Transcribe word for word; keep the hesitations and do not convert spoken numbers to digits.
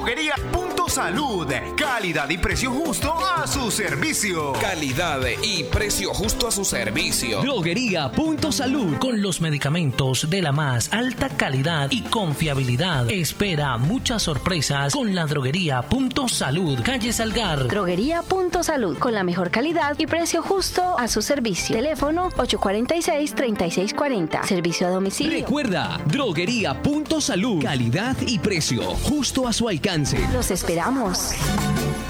Droguería Punto Salud. Calidad y precio justo a su servicio. Calidad y precio justo a su servicio. Droguería Punto Salud. Con los medicamentos de la más alta calidad y confiabilidad. Espera muchas sorpresas con la Droguería Punto Salud. Calle Salgar. Droguería Punto Salud. Con la mejor calidad y precio justo a su servicio. Teléfono ocho cuatro seis, tres seis cuatro cero. Servicio a domicilio. Recuerda, Droguería Punto Salud. Calidad y precio justo a su alcance. Los esperamos.